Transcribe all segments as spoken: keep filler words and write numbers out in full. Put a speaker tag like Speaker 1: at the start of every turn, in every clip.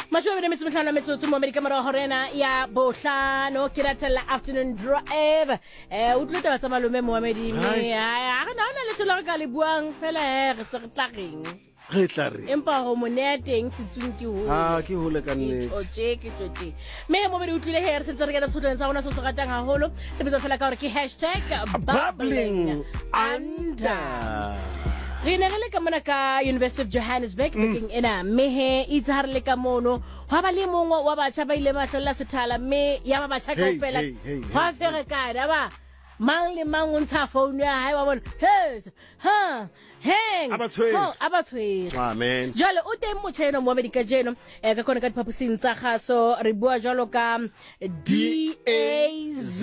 Speaker 1: Mashome le metso mehlano metsotso mo America mara horena ya bohlano ke ratela afternoon drive eh o tlotla tsa malome Mohamedi me ha ga na le tsela ka le buang fela re se re tla reng
Speaker 2: re tla re
Speaker 1: empa ho moneteng tsutsung ke ho
Speaker 2: ha ke hole ka nne
Speaker 1: o je ke tsote me mo bedi utlile here se tsere ka sotleng sa ona so se ratang haholo se betsa fela ka hore ke hashtag bubbling under re ne re le ka mona ka University of Johannesburg bekeng ena mehe itse ha re le ka mono wa ba le mongwe wa batjha ba ile mahlolla sethala me ya ba batjha ka ofela wa fere ka ba mang le mang o ntsha phone ya hae wa bona hey ha hang
Speaker 2: abathwe
Speaker 1: abathwe
Speaker 2: amen
Speaker 1: jalo o teng motjheno mo medika jeno e ka kona ka diphaposing tsa gaso re bua jalo ka D A Z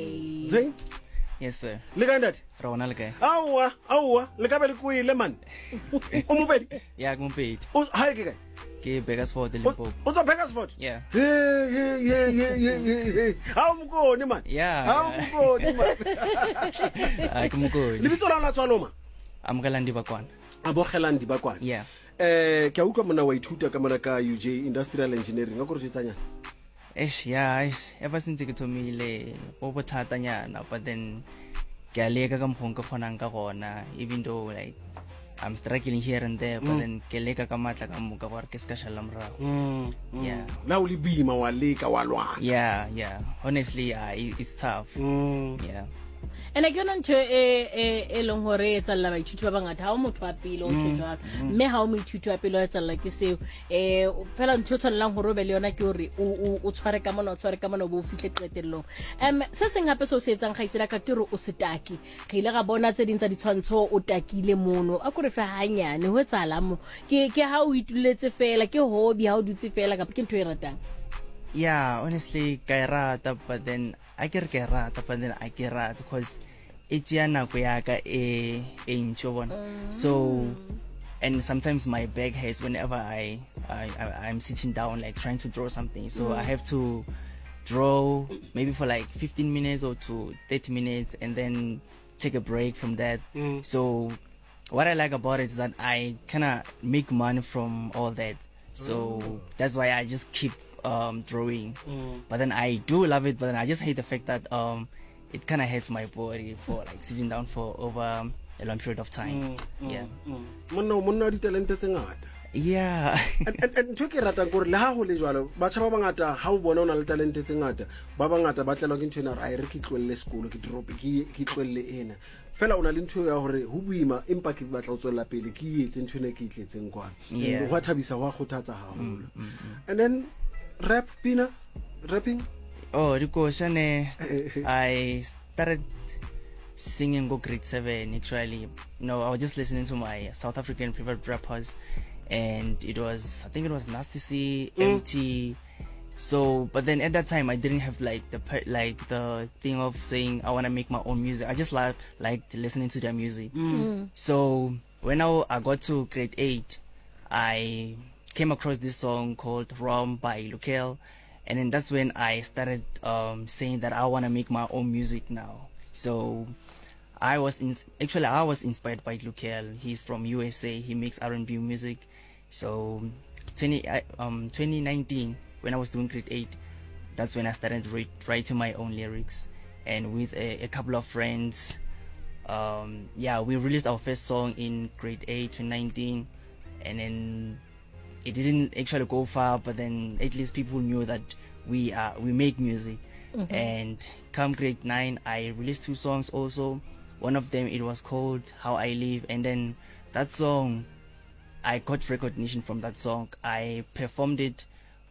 Speaker 2: Z
Speaker 3: Yes sir.
Speaker 2: Le ka ndati?
Speaker 3: Rona le kae?
Speaker 2: Awa, awa, le ka be le kuile man. O mo pedi?
Speaker 3: Yeah, ke mo pedi.
Speaker 2: O hae ke kae?
Speaker 3: Ke Bakersford Limpopo.
Speaker 2: O tsa Bakersford?
Speaker 3: Yeah.
Speaker 2: Hey, hey, hey, hey, hey, hey. Ha mo kone man.
Speaker 3: Yeah.
Speaker 2: Ha mo kone man.
Speaker 3: Ah, ke mo kone.
Speaker 2: Le bitso la la tswaloma.
Speaker 3: Amogela Ndibakwana.
Speaker 2: Abogelang Ndibakwana.
Speaker 3: Yeah.
Speaker 2: Eh, ke a utlwa mona wa ithuta ka mona ka U J Industrial Engineering. Ga go re tsanya?
Speaker 3: Eish, yeah, eish. Ever since ke thomile bo bothatanyana, but then ke a leka ka mphong ka khonang ka gona, even though like I'm struggling here and there, but then ke leka ka matla ka mo ka gore ke ska shala morao.
Speaker 2: Mm.
Speaker 3: Yeah.
Speaker 2: Na o le bima wa leka wa lwana.
Speaker 3: Yeah, yeah. Honestly, uh, it, it's tough.
Speaker 2: Mm.
Speaker 3: Yeah.
Speaker 1: and I gonna ntho e e e leng hore e tsalla ba ithuti ba bangata ha o motho wa pele o tshwara mme ha o mo ithuti wa pele o tsalla ke seo eh fela ntho tshwanang hore be le yona ke hore o o tshware ka mona o tshware ka mona o bo fihle qetellong em se seng hape so se etsang ga isela ka ke re o setaki ga ile ga bona tse ding tsa ditshwantsho o takile mono a kore fa hanyane ho etsala mo ke ke ha o ituletse fela ke hobby ha o dutse fela ka ke ntho e ratang.
Speaker 3: Yeah, honestly, ka rata, but then I get ke rata, but then I get rata because it's yana kuyaka e enjoy. So, and sometimes my back hurts whenever I, I I I'm sitting down like trying to draw something. So mm. I have to draw maybe for like fifteen minutes or to thirty minutes, and then take a break from that. Mm. So, what I like about it is that I kind of make money from all that. So mm. that's why I just keep um drawing. Mm. But then I do love it, but then I just hate the fact that um it kind of hurts my body for like sitting down for over a long period of time. Mm. Yeah.
Speaker 2: Monna monna di talente tse ngata.
Speaker 3: Yeah.
Speaker 2: And ntho ke ratang gore le ha go le jwalo batjha ba bangata ha o bona ona le talente tse ngata ba bangata ba tlelwa ke ntho ena ra e re ke tlwelle sekolo ke drop ke ke tlwelle ena fela ona le ntho ya gore ho buima empa ke batla o tswela pele ke etse ntho ena ke itletseng kwana ho thabisa wa khothatsa haholo. And then rap pina rapping
Speaker 3: oh dikoshane I started singing go grade seven actually. No, I was just listening to my South African favorite rappers, and it was I think it was Nasty C, mm. M T. So, but then at that time I didn't have like the like the thing of saying I want to make my own music. I just like liked listening to their music. Mm. So when I, I got to grade eight, I came across this song called Rom by Lukel, and then that's when I started um, saying that I want to make my own music now. So I was in, actually I was inspired by Lukel. He's from U S A. He makes R and B music. So twenty um twenty nineteen when I was doing grade eight, that's when I started write, writing my own lyrics, and with a, a couple of friends, um, yeah, we released our first song in grade eight to nineteen, and then it didn't actually go far, but then at least people knew that we uh we make music. Mm-hmm. And come grade nine, I released two songs also. One of them, it was called How I Live, and then that song, I got recognition from that song. I performed it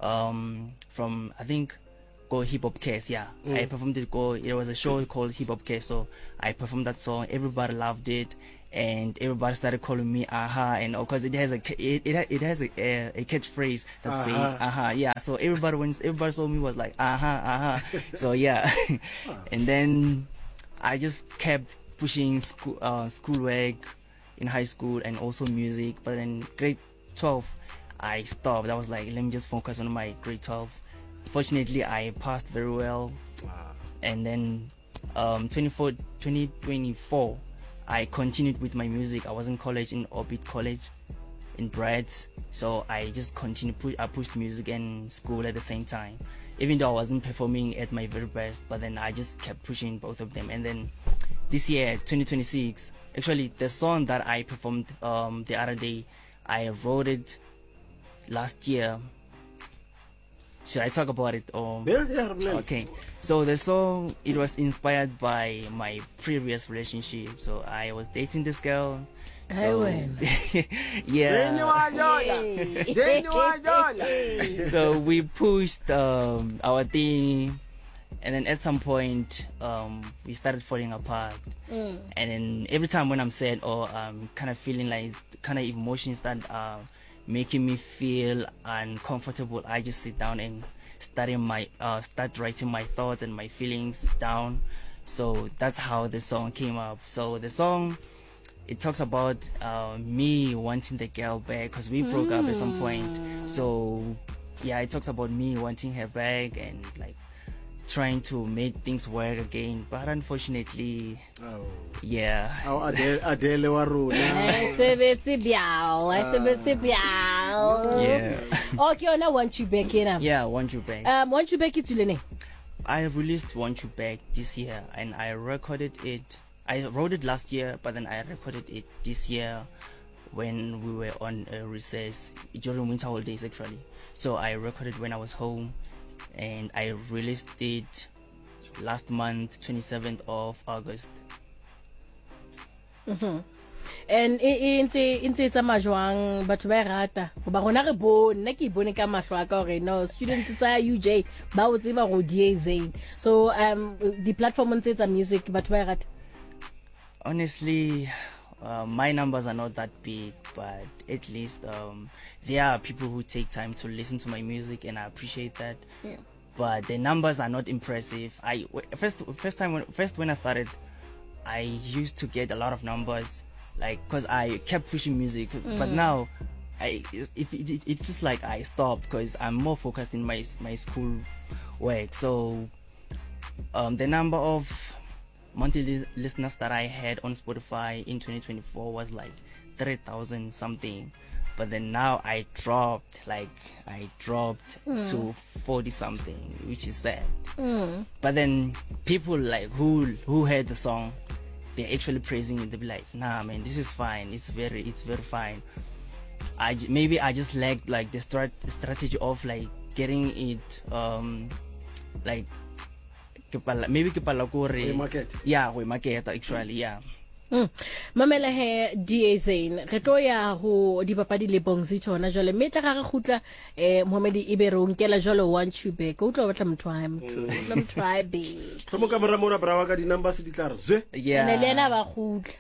Speaker 3: um from I think go Hip Hop Case, yeah. Mm. I performed it go it was a show called Hip Hop Case, so I performed that song. Everybody loved it, and everybody started calling me aha, and because it has a it it, it has a, a, a catchphrase that uh-huh. says aha, yeah. So everybody when everybody saw me was like aha, aha. So yeah. And then I just kept pushing school uh schoolwork in high school and also music, but then grade twelve I stopped. I was like, let me just focus on my grade twelve. Fortunately, I passed very well. Wow. And then um twenty twenty twenty-four I continued with my music. I was in college in Orbit College in Brits. So I just continued, pu- I pushed music and school at the same time. Even though I wasn't performing at my very best, but then I just kept pushing both of them. And then this year, twenty twenty-six, actually the song that I performed um, the other day, I wrote it last year. Should I talk about it? Or
Speaker 2: Yeah, yeah, really.
Speaker 3: okay. So the song, it was inspired by my previous relationship. So I was dating this girl. So, yeah. So we pushed um, our thing, and then at some point um, we started falling apart. Mm. And then every time when I'm sad or um, kind of feeling like kind of emotions that are making me feel uncomfortable, I just sit down and study my uh, start writing my thoughts and my feelings down. So that's how the song came up. So the song, it talks about uh, me wanting the girl back because we broke mm. up at some point. So yeah, it talks about me wanting her back and like trying to make things work again. But unfortunately, oh. yeah.
Speaker 2: Oh, Adele, Adele wa rona.
Speaker 3: Yeah.
Speaker 1: Okay, now want you back in.
Speaker 3: Yeah, want you back.
Speaker 1: Um, want you back it to
Speaker 3: I released Want You Back this year, and I recorded it. I wrote it last year, but then I recorded it this year when we were on a recess during winter holidays actually. So I recorded when I was home, and I released it last month, twenty-seventh of August.
Speaker 1: Mm-hmm. And in in tsa majwang batho ba rata go ba gona re bone nna ke bone ka mahlo aka gore no students tsa U J ba o tseba go D A Zane. So um the platform tsa music batho ba rata.
Speaker 3: Honestly, uh, my numbers are not that big, but at least um, there are people who take time to listen to my music, and I appreciate that. Yeah. But the numbers are not impressive. I first first time when first when I started, I used to get a lot of numbers, like because I kept pushing music. Mm. But now, I it, it, it feels like I stopped because I'm more focused in my my school work. So um, the number of monthly li- listeners that I had on Spotify in twenty twenty-four was like three thousand something, but then now I dropped like I dropped mm. to forty something, which is sad. Mm. But then people like who who heard the song, they're actually praising it. They be like, nah man, this is fine, it's very it's very fine. I j- maybe I just lacked like the strat- strategy of like getting it um like maybe ke pala ko re
Speaker 2: market.
Speaker 3: Yeah, we market actually, yeah.
Speaker 1: Mm. Mamela he D A Zane re tlo ya ho dipapadi le bongsi tsona jole metla ga re khutla eh Mohammed Ibe re nkela jole Want You Back o tlo batla motho wa motho la motho wa be
Speaker 2: go mo ka mora mora brawa ka di numbers di tla re zwe
Speaker 3: yeah
Speaker 1: ne lena ba khutla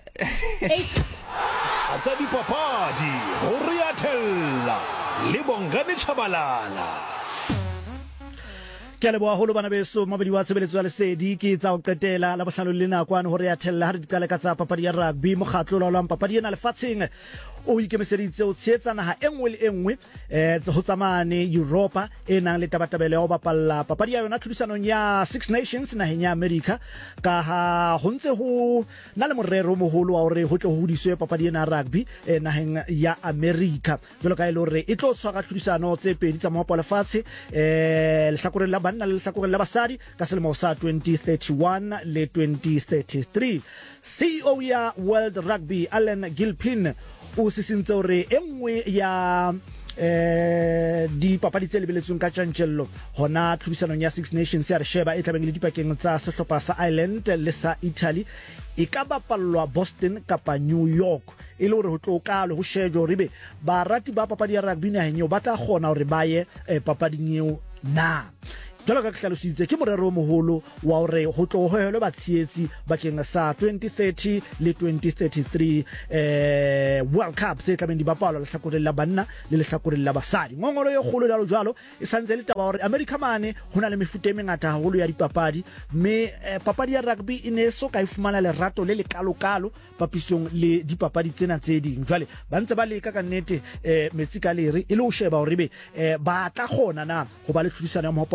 Speaker 4: atsa dipapadi ho re athella le Bongani Chabalala.
Speaker 5: Ke le boa holo bana beso mabedi wa tshebeletso ya lesedi ke tsa o qetela la bohlano le nakwane hore ya thella ha re dikale ka tsa papadi ya rugby mokgatlo la lwang papadi ena lefatsheng o ikemeseditse o tshetsa naha engwe le engwe eh ho tsamane Europa e nang le tabatabele ya ho bapalla papadi ya yona tlhodisanong ya Six Nations naheng ya America ka ha ho ntse ho na le morero moholo wa hore ho tlo hodiswe papadi ena rugby e naheng ya America jalo ka ile hore e tlo tshwara tlhodisano tse pedi tsa mohopo lefatshe eh lehlakoreng la banna le lehlakoreng la basadi ka selemo sa twenty thirty-one le twenty thirty-three. C E O ya World Rugby Alan Gilpin o sisintse hore engwe ya eh di papadi tse lebeletsweng ka tjantjello hona tlhodisanong ya Six Nations ya re sheba e tlabeng le dipakeng tsa sehlopha sa Ireland le sa Italy e ka bapallwa Boston kapa New York e le hore ho tlo kalo ho shejo ribe ba rati ba papadi ya rugby naheng eo ba tla kgona hore ba ye papading eo na jalo ka hlalositse ke morero moholo wa hore ho tlo hohelwe batshietsi bakeng sa twenty thirty le twenty thirty-three eh World Cup se tlameng di bapalwa lehlakoreng la banna le lehlakoreng la basadi. Ngongolo e kgolo jalo jalo e santse le taba hore America mane hona le mefuta e mengata haholo ya dipapadi mme eh, papadi ya rugby e ne so ka ifumana lerato le le kalokalo papisong le dipapadi tsena tse ding. Jwale ba ntse ba leka ka nnete eh, metsi ka leri e le ho sheba hore be eh, ba tla kgona na ho ba le tlhodisano ya mohopo lefatshe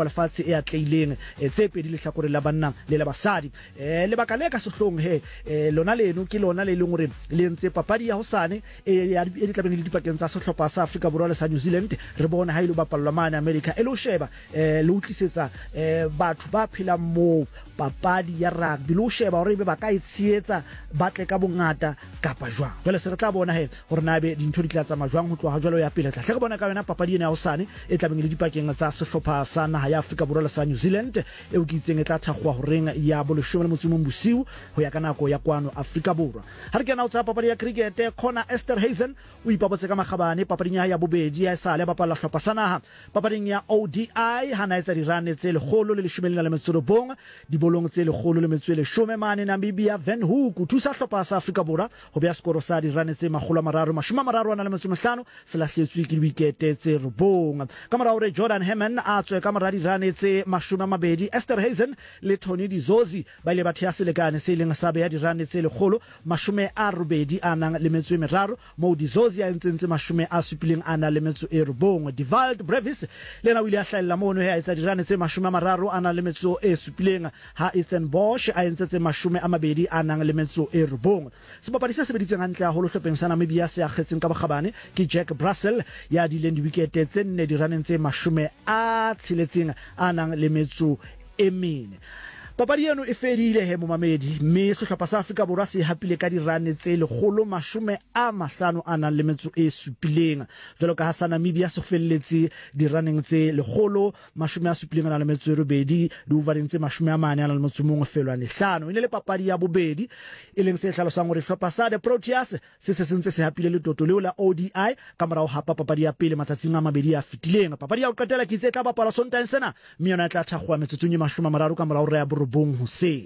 Speaker 5: e atleileng eh, tse pedi le hlakore la banna le la basadi eh lebaka le ka sehlong he eh, lona leno ke lona le leng hore le ntse papadi ya hosane e ya di tlabeng le dipakeng tsa sehlopha sa Afrika Borwa le sa New Zealand re bona ha ile bapalla mane America e lo sheba eh le utlisetsa eh batho ba phela mo papadi ya rugby lo sheba hore be ba ka itshietsa batle ka bongata kapa jwang jwale se re tla bona he hore na be dintho di tla tsamaya jwang ho tloha jwalo ya pele tla hle re bona ka yona papadi ena ya hosane e tlabeng le dipakeng tsa sehlopha sa naha ya Afrika Borwa le sa New Zealand e o kitseng e tla thakgwa horeng ya boleshome le motsumong bosiu ho ya ka nako ya kwano Afrika Borwa ha re kena o tsa papadi ya cricket Connor Esterhuizen o ipapatse ka makgabane papading ya bobedi ya sale bapala hlopha sa naha papading ya O D I hana etsa dirane tse lekgolo le leshome le metso robong dibolong tse lekgolo le metso le shome mane Namibia Van Hook o thusa hlopha sa Afrika Borwa ho beya skoro sa dirane tse makgolo a mararo mashome a mararo ana le metso mehlano se lahletswe ke wicket tse robong ka morao re Jordan Hammond a tswe ka mora dirane tse mashome a mabedi Esterhuizen le Tony Dizozi ba ile batho ya selekane se leng sa beya dirane tse lekgolo mashome a robedi anang le metso e meraro mo Dizozi a entsentse mashome a supileng ana le metso e robong Divald Brevis le na wile a hlalla mono he a etsa dirane tse mashome a mararo ana le metso e supileng ha Ethan Bosch a entsetse mashome a mabedi anang le metso e robong sebapadi se sebeditseng hantle haholo hlopheng sa Namibia se akgetseng ka bokgabane ke Jack Russell ya dileng di-wicket tse nne diraneng tse mashome a tsheletseng anang le metso e mene papadi eno e fedile he mo mamedi mme sehlopha sa Afrika Borwa se hapile ka dirane tse lekgolo mashome a mahlano ana le metso e supileng jalo ka ha Namibia se felletse diraneng tse lekgolo mashome a supileng ana le metso e robedi di overeng tse mashome a mane ana le metso mongwe felwa le hlano ene le papadi ya bobedi e leng se hlalosang hore sehlopha sa the Proteas se se sentse se hapile le toto leo la O D I ka morao hapa papadi ya pele matsatsing a mabedi a fitileng papadi ya ho qetela ke itse tla bapala Sontaga sena mme yona e tla thakgwa metsotsong e mashome a mararo ka morao re ya bong Hussein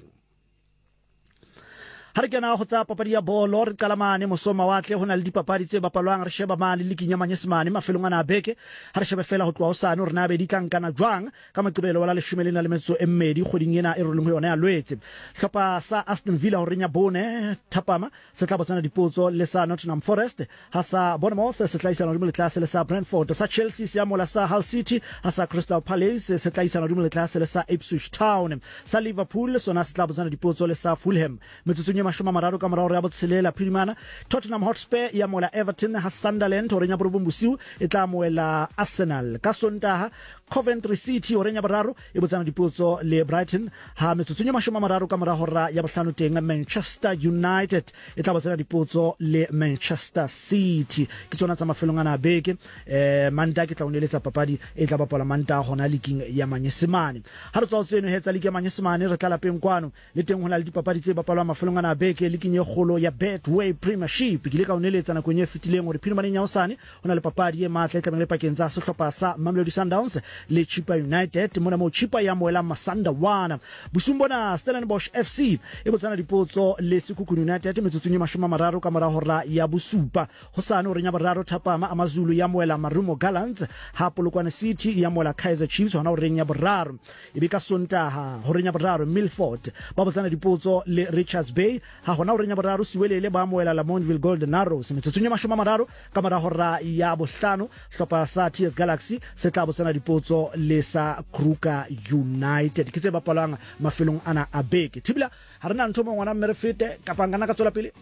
Speaker 5: ha re kena go tsa papadi ya bolo re kalamane mosoma watle hona le dipapadi tse bapalwang re sheba mane le kinya manyesemane mafelong ana beke ha re sheba fela go tloa hosane re na be di tlankana jwang ka moqebelo wala leshome le na le metso e mmedi kgoding ena e re leng yona ya lwetse hlopha sa Aston Villa hore nya bone thapama se tla botsana dipotso le sa Nottingham Forest ha sa Bournemouth se tla isana le tlase le sa Brentford sa Chelsea se amola sa Hull City ha sa Crystal Palace se tla isana le tlase le sa Ipswich Town sa Liverpool sona se tla botsana dipotso le sa Fulham metsotsong mashoma mararo ka morao ya botselela phirimana Tottenham Hotspur ya mola Everton ha Sunderland hore nya borobombusiu e tla moela Arsenal ka Sontaga Coventry City hore nya boraro e botsana dipotso le Brighton ha metsotsong mashoma mararo ka morao hora ya bohlano teng Manchester United e tla botsana dipotso le Manchester City ke tsona tsa mafelong ana beke eh Manda ke tla uneletsa papadi e tla bapala Manda hona leking ya manyesemane ha re tswa tseno hetsa leking ya manyesemane re tla lapeng kwano le teng hona le dipapadi tse bapalwa mafelong ana beke leking ye kholo ya Betway Premiership ke le ka uneletsa na kwenye fitileng hore phirimane nya hosane hona le papadi e matla e tla le pakeng tsa sehlopha sa Mamelodi Sundowns le Chippa United mona mo Chippa ya moela Masanda wana busumbona Stellenbosch F C e botsana dipotso le Sekhukhune United metsotsong e mashome a mararo ka mora hora ya bosupa hosane hore nya boraro thapama Amazulu ya moela Marumo Gallants ha Polokwane City ya moela Kaizer Chiefs hona hore nya boraro e be ka Sontaga hore nya boraro Milford ba botsana dipotso le Richards Bay ha hona hore nya boraro Siwelele ba moela Lamontville Golden Arrows metsotsong e mashome a mararo ka mora hora ya bohlano hlopha sa T S Galaxy se tla botsana dipotso le sa Kruger United ke tse bapalang mafelong ana a beke thibila ha rena ntho mo ngwana mme re fete ka pangana ka tsola pele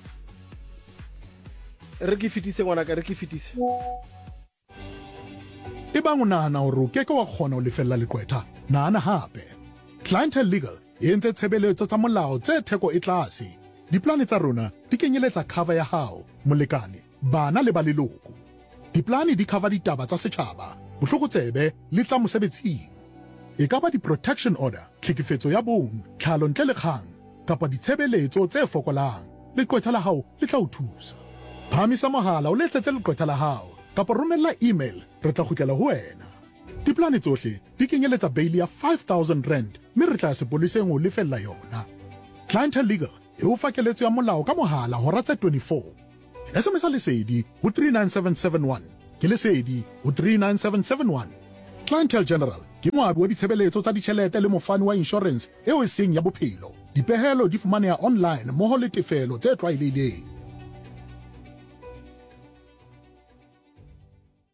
Speaker 2: re ke fitise ngwana ka re ke fitise
Speaker 6: e bang o nahana hore o keke wa kgona ho lefella leqwetha nahana hape Clientele Legal e entse tshebeletso tsa molao tse theko e tlase diplane tsa rona di kenyeletsa cover ya hao molekane bana le ba leloko diplane di cover ditaba tsa setjhaba bohlokotsebe le tsa mosebetsing e ka ba di-protection order tlhekefetso ya bong tlhalo ntle le kgang kapa ditshebeletso tse fokolang leqwetha la hao le tla o thusa phamisa mohala o letsetse leqwetha la hao kapa romella email re tla kgutlela ho wena diplane tsohle di kenyeletsa bail ya five thousand rand mme re tla sepoleseng ho lefella yona Clientele Legal e o fakeletso ya molao ka mohala hora tse twenty-four S M S lesedi ho three nine seven seven one ke lesedi ho three nine seven seven one Clientele General ke moabi wa ditshebeletso tsa ditjhelete le mofani wa insurance eo e seng ya bophelo dipehelo di fumaneha online mmoho le tefelo tse tlwaelehileng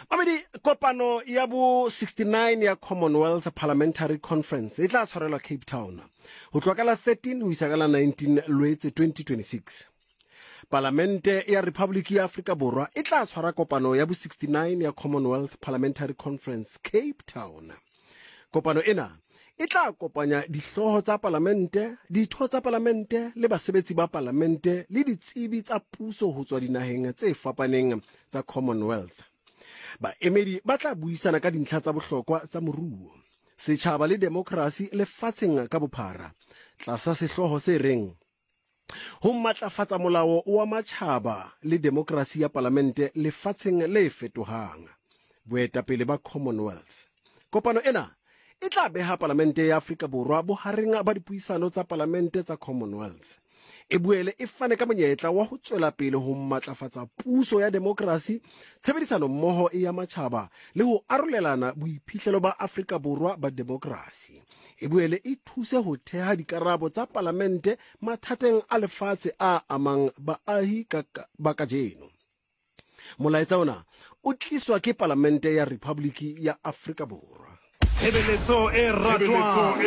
Speaker 2: Mamedi, kopano ya bo sixty-nine ya Commonwealth Parliamentary Conference e tla tshwarelwa Cape Town ho tloha ka la thirteen ho isa ka la nineteen Loetse twenty twenty-six. Parlamente ya Republic ya Afrika Borwa e tla tshwara kopano ya bo sixty-nine ya Commonwealth Parliamentary Conference Cape Town. Kopano ena e tla kopanya dihloho tsa parlamente, ditho tsa parlamente le basebetsi ba parlamente le ditsebi tsa puso ho tswa dinaheng tse fapaneng tsa Commonwealth. Ba emedi ba tla buisana ka dintlha tsa bohlokwa tsa moruo, setjhaba le demokrasi lefatsheng ka bophara, tlasa sehloho se reng ho matlafatsa molao wa matjhaba le demokrasi ya parlamente lefatsheng le fetohang, boetapele ba Commonwealth. Kopano ena e tla beha parlamente ya Afrika Borwa bohareng ba dipuisano tsa parlamente tsa Commonwealth. E boele e fane ka monyetla wa ho tswela pele ho matlafatsa puso ya demokrasi, tshebedisano mmoho ya matjhaba le ho arolelana boiphihlelo ba Afrika Borwa ba demokrasi. E boele e thuse ho theha dikarabo tsa parlamente mathateng a lefatshe a amang baahi ba kajeno. Molaetsa ona o tliswa ke parlamente ya Republic ya Afrika Borwa.
Speaker 4: Tshebeletso e ratwang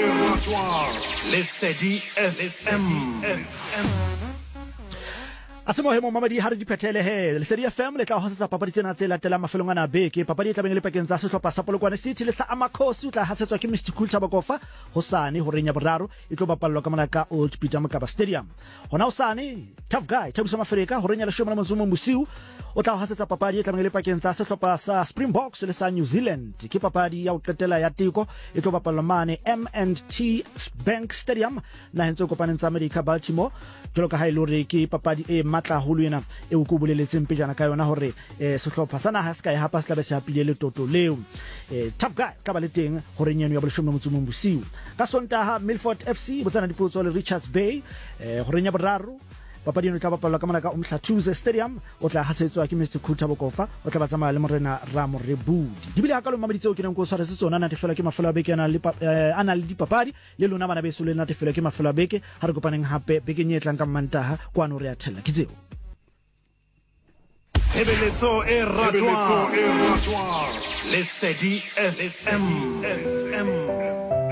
Speaker 4: Lesedi F M.
Speaker 5: Asemohemo Mamedi ha re di phethele he Lesedi F M le tla hosetsa papadi tsena tse latelang mafelong ana beke. Papadi e tla beng le pakeng tsa sehlopha sa Polokwane City le sa Amakhosi o tla hasetswa ke Mister Cool Tabakofa hosane ho renya boraro e tlo bapallwa ka Malaka Old Peter Mokaba Stadium. Hona hosane Tough Guy Thabiso Mafereka ho renya le shoma la Mzumo Musiu o tla hasetsa papadi e tla beng le pakeng tsa sehlopha sa Springboks le sa New Zealand. Ke papadi ya ho qetela ya teko e tlo bapallwa mane M and T Bank Stadium la hentse kopaneng tsa America Baltimore. Jolo ka ha ile hore ke papadi e matla holo ena e o kubuleletseng pejana ka yona hore eh sehlopha sa naha se ka e hapa se tla be se hapile le toto leo. eh Tough Guy ka ba le teng hore nyeno ya boleshome motsumo bosiu ka Sontaha Milford F C botsana dipotso le Richards Bay eh hore nya boraro papadi eno tla bapalwa ka Malaka Umhla Tuesday Stadium o tla hasetswa ke Mister Cool Tabakofa o tla batsamaya le Morena Ramorebudi. Di bile ha ka lo mameditse o ke neng go tshwaretse tsona na tefela ke mafelo a beke ana le ana le dipapadi le lona bana beso le na tefela ke mafelo a beke ha re kopaneng hape beke nyetlang ka Mantaha kwano re a thella ke tseo.
Speaker 4: Tshebeletso e ratwang Lesedi F M.